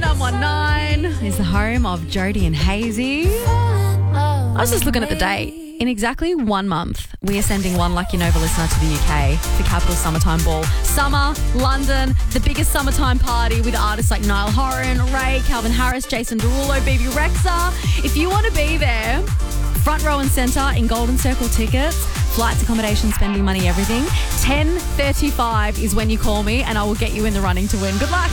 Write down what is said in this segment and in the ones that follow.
FM919 is the home of Jodie and Hazy. I was just looking at the date. In exactly 1 month, we are sending one Lucky Nova listener to the UK for Capital Summertime Ball. Summer, London, the biggest summertime party with artists like Niall Horan, Ray, Calvin Harris, Jason Derulo, BB Rexa. If you want to be there, front row and centre in Golden Circle tickets, flights, accommodation, spending money, everything. 10:35 is when you call me and I will get you in the running to win. Good luck.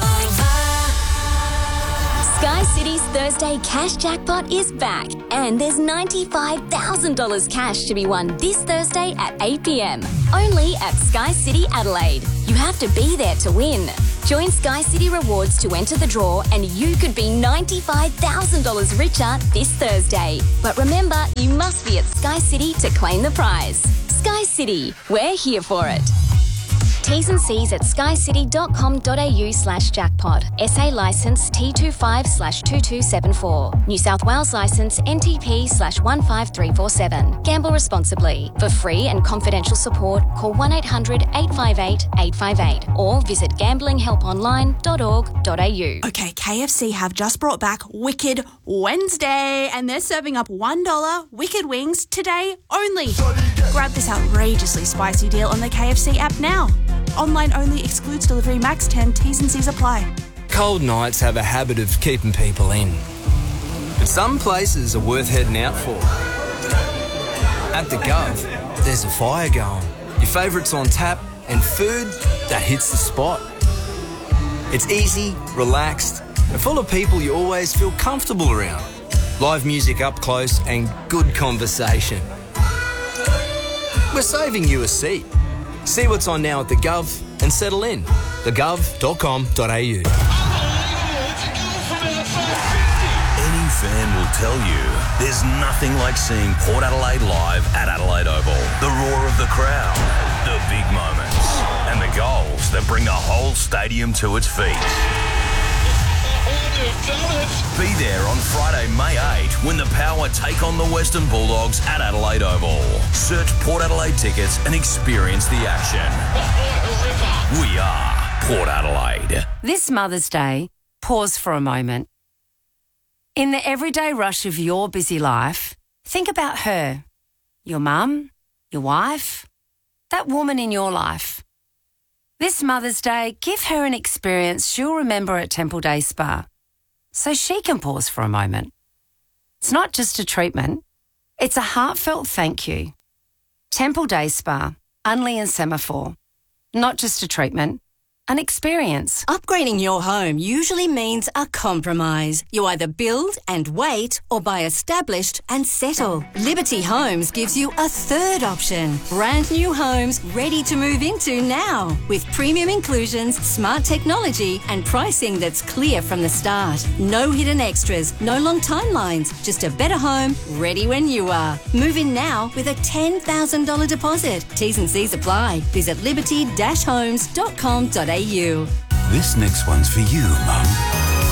Sky City's Thursday cash jackpot is back and there's $95,000 cash to be won this Thursday at 8 p.m. Only at Sky City Adelaide. You have to be there to win. Join Sky City Rewards to enter the draw and you could be $95,000 richer this Thursday. But remember, you must be at Sky City to claim the prize. Sky City, we're here for it. T's and C's at skycity.com.au/jackpot. SA licence T25/2274. New South Wales licence NTP/15347. Gamble responsibly. For free and confidential support, call 1-800-858-858 or visit gamblinghelponline.org.au. Okay, KFC have just brought back Wicked Wednesday and they're serving up $1 Wicked Wings today only. Grab this outrageously spicy deal on the KFC app now. Online only, excludes delivery, max 10, T's and C's apply. Cold nights have a habit of keeping people in. But some places are worth heading out for. At the Gov, there's a fire going. Your favourites on tap and food that hits the spot. It's easy, relaxed, and full of people you always feel comfortable around. Live music up close and good conversation. We're saving you a seat. See what's on now at the Gov and settle in. thegov.com.au. Any fan will tell you there's nothing like seeing Port Adelaide live at Adelaide Oval. The roar of the crowd, the big moments, and the goals that bring the whole stadium to its feet. Be there on Friday, May 8 when the Power take on the Western Bulldogs at Adelaide Oval. Search Port Adelaide tickets and experience the action. We are Port Adelaide. This Mother's Day, pause for a moment. In the everyday rush of your busy life, think about her. Your mum, your wife, that woman in your life. This Mother's Day, give her an experience she'll remember at Temple Day Spa, so she can pause for a moment. It's not just a treatment, it's a heartfelt thank you. Temple Day Spa, Unley and Semaphore. Not just a treatment, an experience. Upgrading your home usually means a compromise. You either build and wait or buy established and settle. Liberty Homes gives you a third option. Brand new homes ready to move into now with premium inclusions, smart technology and pricing that's clear from the start. No hidden extras, no long timelines, just a better home ready when you are. Move in now with a $10,000 deposit. T's and C's apply. Visit liberty-homes.com.au. This next one's for you, Mum.